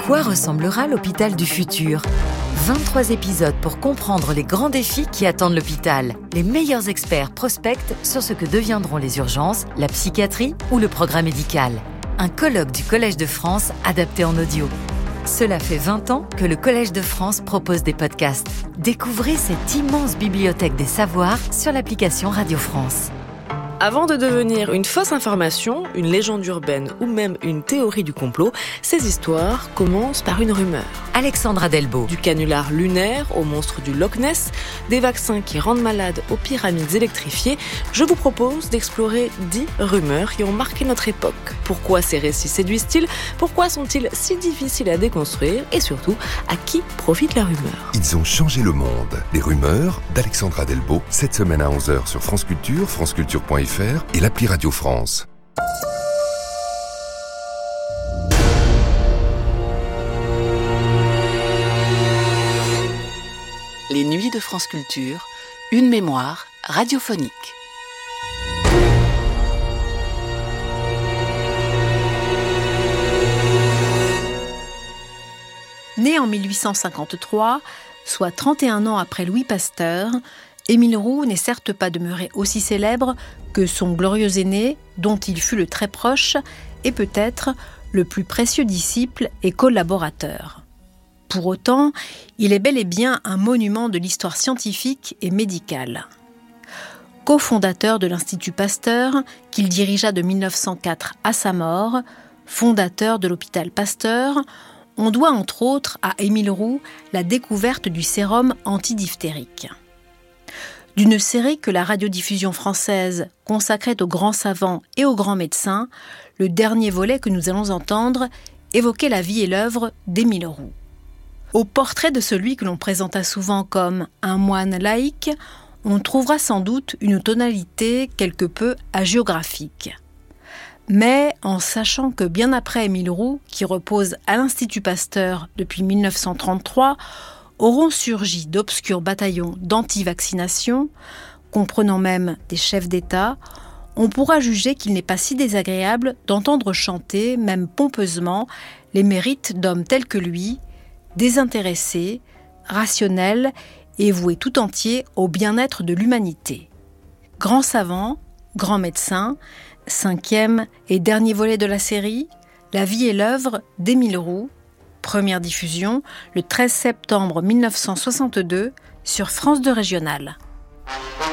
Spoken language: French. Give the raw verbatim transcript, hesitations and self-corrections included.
quoi ressemblera l'hôpital du futur ? vingt-trois épisodes pour comprendre les grands défis qui attendent l'hôpital. Les meilleurs experts prospectent sur ce que deviendront les urgences, la psychiatrie ou le progrès médical. Un colloque du Collège de France adapté en audio. Cela fait vingt ans que le Collège de France propose des podcasts. Découvrez cette immense bibliothèque des savoirs sur l'application Radio France. Avant de devenir une fausse information, une légende urbaine ou même une théorie du complot, ces histoires commencent par une rumeur. Alexandra Delbo. Du canular lunaire au monstre du Loch Ness, des vaccins qui rendent malades aux pyramides électrifiées, je vous propose d'explorer dix rumeurs qui ont marqué notre époque. Pourquoi ces récits séduisent-ils ? Pourquoi sont-ils si difficiles à déconstruire ? Et surtout, à qui profite la rumeur ? Ils ont changé le monde. Les rumeurs d'Alexandra Delbo, cette semaine à onze heures sur France Culture, franceculture point f r et l'appli Radio France. Les nuits de France Culture, une mémoire radiophonique. Né en mille huit cent cinquante-trois, soit trente et un ans après Louis Pasteur, Émile Roux n'est certes pas demeuré aussi célèbre que son glorieux aîné, dont il fut le très proche et peut-être le plus précieux disciple et collaborateur. Pour autant, il est bel et bien un monument de l'histoire scientifique et médicale. Co-fondateur de l'Institut Pasteur, qu'il dirigea de mille neuf cent quatre à sa mort, fondateur de l'hôpital Pasteur, on doit entre autres à Émile Roux la découverte du sérum antidiphtérique. D'une série que la radiodiffusion française consacrait aux grands savants et aux grands médecins, le dernier volet que nous allons entendre évoquait la vie et l'œuvre d'Émile Roux. Au portrait de celui que l'on présenta souvent comme un moine laïque, on trouvera sans doute une tonalité quelque peu hagiographique. Mais en sachant que bien après Émile Roux, qui repose à l'Institut Pasteur depuis mille neuf cent trente-trois, auront surgi d'obscurs bataillons d'anti-vaccination, comprenant même des chefs d'État, on pourra juger qu'il n'est pas si désagréable d'entendre chanter, même pompeusement, les mérites d'hommes tels que lui, désintéressés, rationnels et voués tout entier au bien-être de l'humanité. Grand savant, grand médecin, cinquième et dernier volet de la série, la vie et l'œuvre d'Émile Roux, première diffusion le treize septembre mille neuf cent soixante-deux sur France deux Régionale.